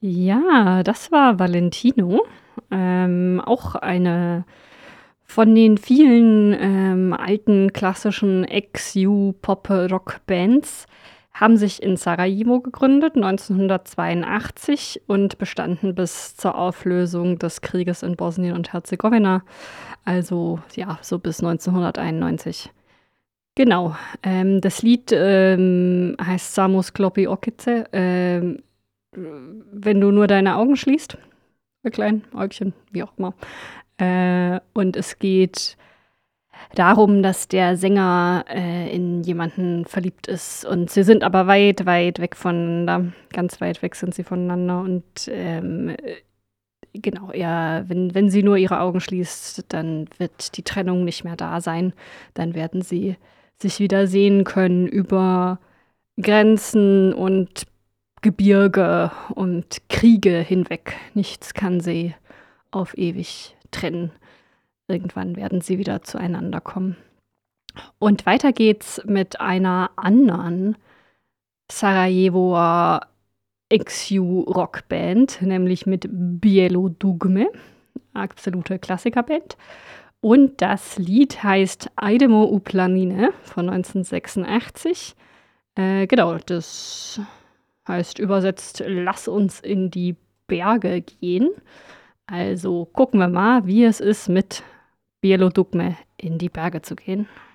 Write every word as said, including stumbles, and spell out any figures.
Ja, das war „Valentino“, ähm, auch eine von den vielen, ähm, alten klassischen Ex-Ju-Pop-Rock-Bands, haben sich in Sarajevo gegründet neunzehnhundertzweiundachtzig und bestanden bis zur Auflösung des Krieges in Bosnien und Herzegowina, also, ja, so bis neunzehnhunderteinundneunzig. Genau, ähm, das Lied, ähm, heißt „Samo sklopi okice“, ähm, wenn du nur deine Augen schließt, Äuglein, Äugchen, wie auch immer. Äh, und es geht darum, dass der Sänger, äh, in jemanden verliebt ist und sie sind aber weit, weit weg voneinander. Ganz weit weg sind sie voneinander und, ähm, äh, genau, ja, wenn wenn sie nur ihre Augen schließt, dann wird die Trennung nicht mehr da sein. Dann werden sie sich wieder sehen können über Grenzen und Gebirge und Kriege hinweg. Nichts kann sie auf ewig trennen. Irgendwann werden sie wieder zueinander kommen. Und weiter geht's mit einer anderen Sarajevoer Ex-Ju-Rockband, nämlich mit „Bijelo dugme“, absolute Klassikerband. Und das Lied heißt „Ajdemo u planine“ von neunzehnhundertsechsundachtzig. Äh, genau, das heißt übersetzt: „Lass uns in die Berge gehen.“ Also, gucken wir mal, wie es ist, mit „Bijelo dugme“ in die Berge zu gehen.